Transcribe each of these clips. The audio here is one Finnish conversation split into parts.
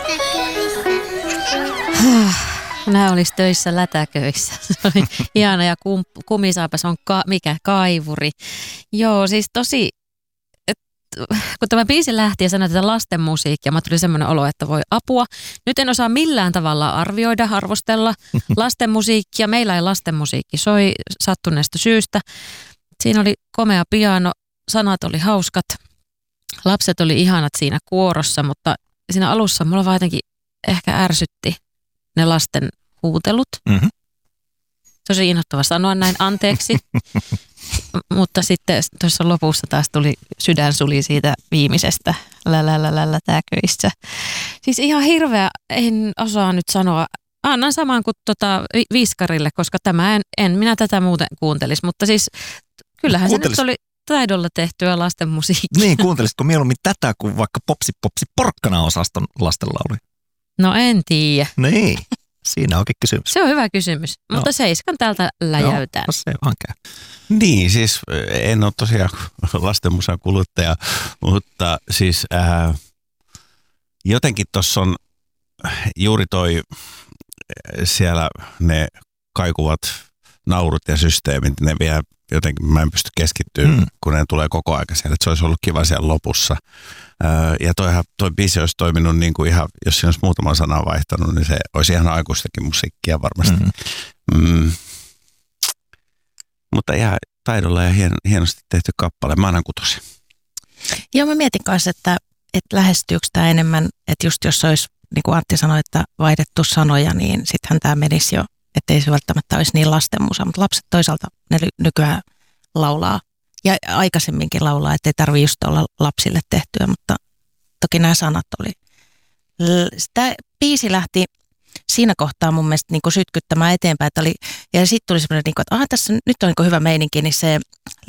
Nämä olisi töissä lätäköissä. Se oli ihana ja kumisaapas on kaivuri. Joo, siis tosi, kun tämä biisi lähti ja sanoi tätä lasten musiikkia, mä tuli semmoinen olo, että voi apua. Nyt en osaa millään tavalla arvioida, arvostella lasten musiikkia. Meillä ei lasten musiikki soi sattuneesta syystä. Siinä oli komea piano, sanat oli hauskat, lapset oli ihanat siinä kuorossa, mutta siinä alussa mulla vaan jotenkin ehkä ärsytti ne lasten huutelut. Mm-hmm. Tosi inhottava sanoa näin, anteeksi. Mutta sitten tuossa lopussa taas tuli sydän suli siitä viimeisestä lätäköissä. Siis ihan hirveä, en osaa nyt sanoa. Annan saman kuin Viskarille, koska en minä tätä muuten kuuntelisi. Mutta siis kyllähän se nyt oli taidolla tehtyä lasten musiikkia. Niin, kuuntelisitko mieluummin tätä kuin vaikka Popsi porkkana-osaston lastenlauluja? No en tiedä. Niin, siinä onkin kysymys. Se on hyvä kysymys, mutta 7 täältä läjäytään. No, se vaan käy. Niin, siis en ole tosiaan lastenmusan kuluttaja, mutta siis jotenkin tuossa on juuri toi siellä ne kaikuvat naurut ja systeemit, ne vielä jotenkin mä en pysty keskittyä, kun ne tulee koko ajan siellä. Että se olisi ollut kiva siellä lopussa. Ja toi biisi olisi toiminut niin kuin ihan, jos siinä olisi muutaman sanan vaihtanut, niin se olisi ihan aikuistakin musiikkia varmasti. Mutta ihan taidolla ja hienosti tehty kappale. Mä annan 6. Joo, mä mietin kanssa, että lähestyykö tämä enemmän, että just jos olisi, niin kuin Antti sanoi, että vaihdettu sanoja, niin sittenhän tämä menisi jo, ettei se välttämättä olisi niin lastenmusa. Mutta lapset toisaalta ne nykyään laulaa ja aikaisemminkin laulaa, ettei tarvitse just olla lapsille tehtyä, mutta toki nämä sanat oli. Tämä biisi lähti siinä kohtaa mun mielestä niin kuin sytkyttämään eteenpäin, että oli, ja sitten tuli semmoinen, niin että tässä nyt on niin hyvä meininki, niin se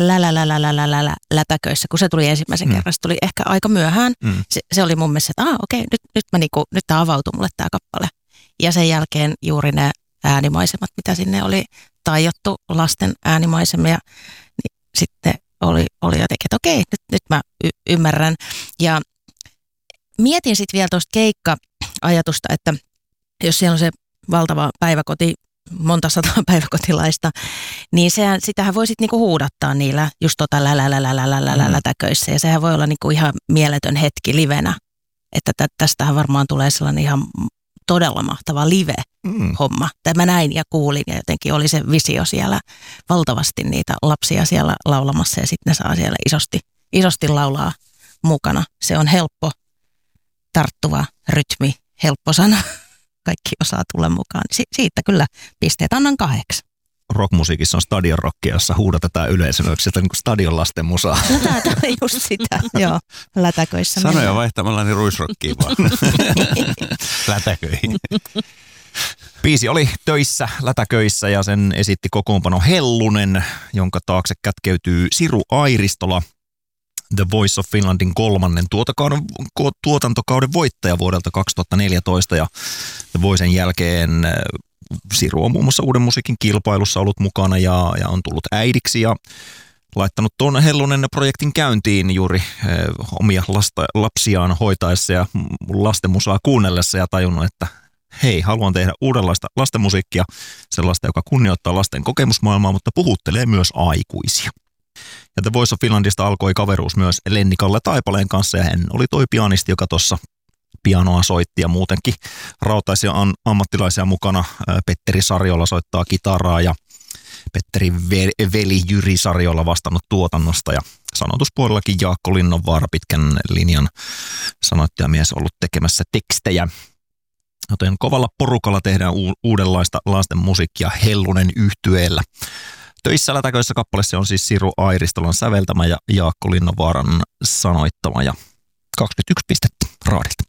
lätäköissä, kun se tuli ensimmäisen kerran, se tuli ehkä aika myöhään. Se oli mun mielestä, että okei, nyt tämä avautui mulle tämä kappale. Ja sen jälkeen juuri ne äänimaisemat, mitä sinne oli tajottu, lasten äänimaisemia, niin sitten oli jotenkin, että okei, nyt mä ymmärrän. Ja mietin sitten vielä tuosta keikka-ajatusta, että jos siellä on se valtava päiväkoti, monta sataa päiväkotilaista, niin sitähän voi sitten niinku huudattaa niillä just lätäköissä. Ja sehän voi olla niinku ihan mieletön hetki livenä. Että tästähän varmaan tulee sellainen ihan todella mahtava live-homma. Mä näin ja kuulin ja jotenkin oli se visio siellä valtavasti niitä lapsia siellä laulamassa ja sitten ne saa siellä isosti laulaa mukana. Se on helppo, tarttuva rytmi, helppo sana. Kaikki osaa tulla mukaan. Siitä kyllä pisteet annan 8. Rockmusiikissa on stadionrockia, jossa huudatetaan yleisölle, sieltä niin kuin stadion lasten musaa. No tämä on just sitä, joo, lätäköissä. Sanoja vaihtamalla niin ruisrockiin vaan. Lätäköihin. Biisi oli töissä, lätäköissä ja sen esitti kokoonpano Hellunen, jonka taakse kätkeytyy Siru Airistola. The Voice of Finlandin 3. tuotantokauden voittaja vuodelta 2014 ja The Voicen jälkeen Siru on muun muassa Uuden musiikin kilpailussa ollut mukana ja on tullut äidiksi ja laittanut tuon Hellunen projektin käyntiin juuri omia lapsiaan hoitaessa ja lastenmusaa kuunnellessa ja tajunnut, että hei, haluan tehdä uudenlaista lastenmusiikkia, sellaista, joka kunnioittaa lasten kokemusmaailmaa, mutta puhuttelee myös aikuisia. Ja The Voice of Finlandista alkoi kaveruus myös Lenni-Kalle Taipaleen kanssa ja hän oli toi pianisti, joka tuossa pianoa soitti ja muutenkin rautaisia ammattilaisia mukana. Petteri Sarjola soittaa kitaraa ja Petteri veli Jyri Sarjola vastannut tuotannosta ja sanotuspuolellakin Jaakko Linnonvaara pitkän linjan sanoittajamies ollut tekemässä tekstejä. Joten kovalla porukalla tehdään uudenlaista lasten musiikkia Hellunen yhtyeellä. Töissä lätäköissä kappaleessa on siis Siru Airistolan säveltämä ja Jaakko Linnonvaaran sanoittama ja 21 pistettä raadilta.